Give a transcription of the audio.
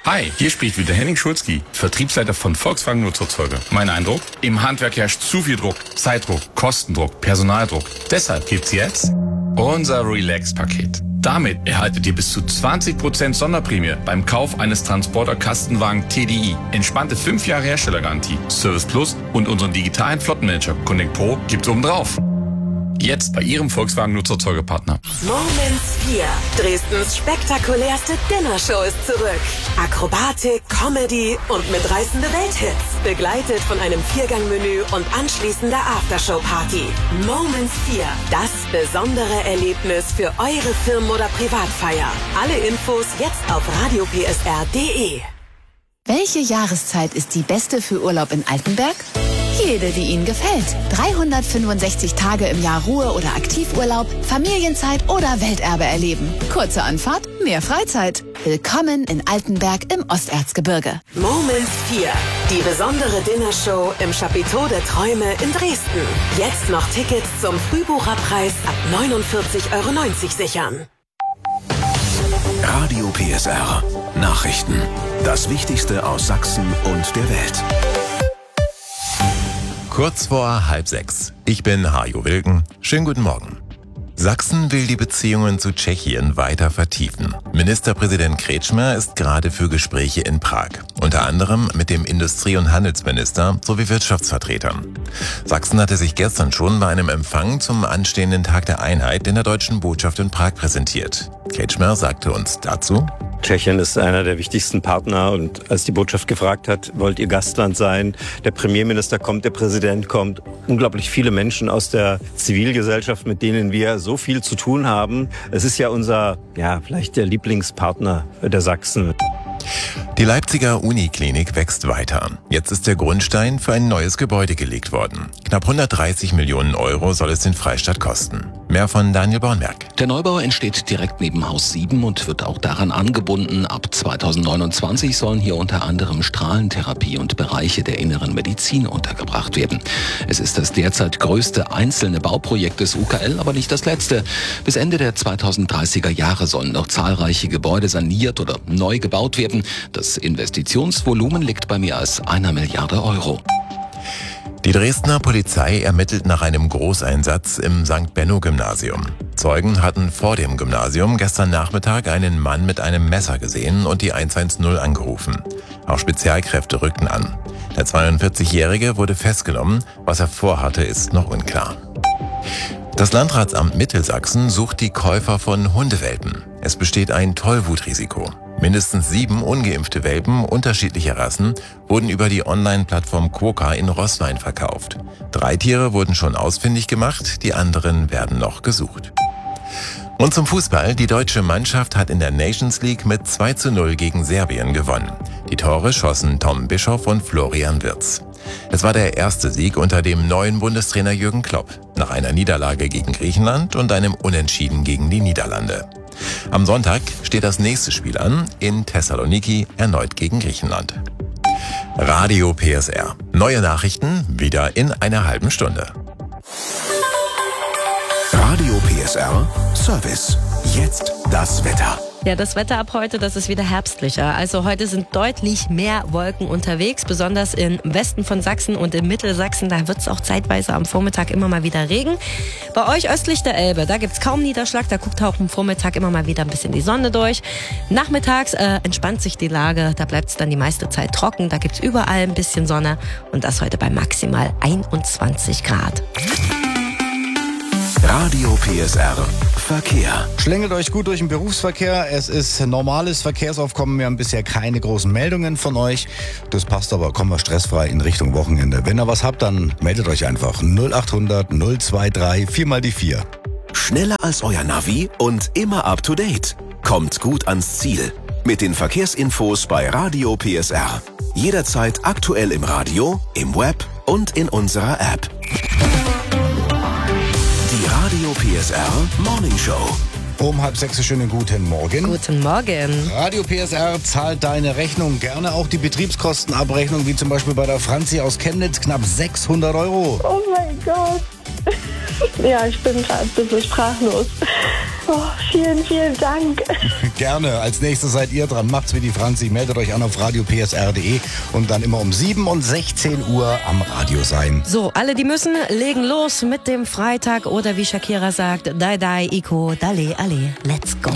Hi, hier spricht wieder Henning Schulzki, Vertriebsleiter von Volkswagen Nutzfahrzeuge. Mein Eindruck? Im Handwerk herrscht zu viel Druck, Zeitdruck, Kostendruck, Personaldruck. Deshalb gibt's jetzt unser Relax-Paket. Damit erhaltet ihr bis zu 20% Sonderprämie beim Kauf eines Transporter-Kastenwagen TDI. Entspannte 5 Jahre Herstellergarantie, Service Plus und unseren digitalen Flottenmanager Connect Pro gibt's obendrauf. Jetzt bei Ihrem Volkswagen Nutzfahrzeugepartner. Moments 4. Dresdens spektakulärste Dinnershow ist zurück. Akrobatik, Comedy und mitreißende Welthits. Begleitet von einem 4-Gang-Menü und anschließender Aftershow-Party. Moments 4. Das besondere Erlebnis für eure Firmen- oder Privatfeier. Alle Infos jetzt auf radiopsr.de. Welche Jahreszeit ist die beste für Urlaub in Altenberg? Jede, die Ihnen gefällt. 365 Tage im Jahr Ruhe- oder Aktivurlaub, Familienzeit oder Welterbe erleben. Kurze Anfahrt, mehr Freizeit. Willkommen in Altenberg im Osterzgebirge. Moments 4. Die besondere Dinnershow im Chapiteau der Träume in Dresden. Jetzt noch Tickets zum Frühbucherpreis ab 49,90 € sichern. Radio PSR. Nachrichten. Das Wichtigste aus Sachsen und der Welt. Kurz vor 5:30. Ich bin Hajo Wilken. Schönen guten Morgen. Sachsen will die Beziehungen zu Tschechien weiter vertiefen. Ministerpräsident Kretschmer ist gerade für Gespräche in Prag. Unter anderem mit dem Industrie- und Handelsminister sowie Wirtschaftsvertretern. Sachsen hatte sich gestern schon bei einem Empfang zum anstehenden Tag der Einheit in der deutschen Botschaft in Prag präsentiert. Kretschmer sagte uns dazu: Tschechien ist einer der wichtigsten Partner und als die Botschaft gefragt hat, wollt ihr Gastland sein? Der Premierminister kommt, der Präsident kommt. Unglaublich viele Menschen aus der Zivilgesellschaft, mit denen wir so viel zu tun haben. Es ist ja unser, vielleicht der Lieblingspartner der Sachsen. Die Leipziger Uniklinik wächst weiter. Jetzt ist der Grundstein für ein neues Gebäude gelegt worden. Knapp 130 Millionen € soll es den Freistaat kosten. Mehr von Daniel Bornberg. Der Neubau entsteht direkt neben Haus 7 und wird auch daran angebunden. Ab 2029 sollen hier unter anderem Strahlentherapie und Bereiche der inneren Medizin untergebracht werden. Es ist das derzeit größte einzelne Bauprojekt des UKL, aber nicht das letzte. Bis Ende der 2030er Jahre sollen noch zahlreiche Gebäude saniert oder neu gebaut werden. Das Investitionsvolumen liegt bei mehr als 1 Milliarde €. Die Dresdner Polizei ermittelt nach einem Großeinsatz im St. Benno-Gymnasium. Zeugen hatten vor dem Gymnasium gestern Nachmittag einen Mann mit einem Messer gesehen und die 110 angerufen. Auch Spezialkräfte rückten an. Der 42-Jährige wurde festgenommen. Was er vorhatte, ist noch unklar. Das Landratsamt Mittelsachsen sucht die Käufer von Hundewelpen. Es besteht ein Tollwutrisiko. Mindestens 7 ungeimpfte Welpen unterschiedlicher Rassen wurden über die Online-Plattform Quokka in Roßwein verkauft. 3 Tiere wurden schon ausfindig gemacht, die anderen werden noch gesucht. Und zum Fußball. Die deutsche Mannschaft hat in der Nations League mit 2:0 gegen Serbien gewonnen. Die Tore schossen Tom Bischoff und Florian Wirtz. Es war der erste Sieg unter dem neuen Bundestrainer Jürgen Klopp, nach einer Niederlage gegen Griechenland und einem Unentschieden gegen die Niederlande. Am Sonntag steht das nächste Spiel an, in Thessaloniki, erneut gegen Griechenland. Radio PSR. Neue Nachrichten wieder in einer halben Stunde. Radio PSR Service. Jetzt das Wetter. Ja, das Wetter ab heute, das ist wieder herbstlicher. Also heute sind deutlich mehr Wolken unterwegs, besonders im Westen von Sachsen und im Mittelsachsen. Da wird es auch zeitweise am Vormittag immer mal wieder Regen. Bei euch östlich der Elbe, da gibt's kaum Niederschlag. Da guckt auch am Vormittag immer mal wieder ein bisschen die Sonne durch. Nachmittags entspannt sich die Lage. Da bleibt es dann die meiste Zeit trocken. Da gibt's überall ein bisschen Sonne. Und das heute bei maximal 21 Grad. Radio PSR Verkehr. Schlängelt euch gut durch den Berufsverkehr. Es ist normales Verkehrsaufkommen. Wir haben bisher keine großen Meldungen von euch. Das passt aber, kommen wir stressfrei in Richtung Wochenende. Wenn ihr was habt, dann meldet euch einfach 0800 023 4 mal die 4. Schneller als euer Navi und immer up to date. Kommt gut ans Ziel. Mit den Verkehrsinfos bei Radio PSR. Jederzeit aktuell im Radio, im Web und in unserer App. Die Radio PSR Morning Show. Um 5:30 schönen guten Morgen. Guten Morgen. Radio PSR zahlt deine Rechnung. Gerne auch die Betriebskostenabrechnung, wie zum Beispiel bei der Franzi aus Chemnitz, knapp 600 €. Oh mein Gott. Ja, ich bin gerade ein bisschen sprachlos. Oh, vielen, vielen Dank. Gerne. Als nächstes seid ihr dran. Macht's wie die Franzi. Meldet euch an auf radiopsr.de und dann immer um 7 und 16 Uhr am Radio sein. So, alle, die müssen, legen los mit dem Freitag oder wie Shakira sagt, Dai Dai Iko Dale Ale. Let's go.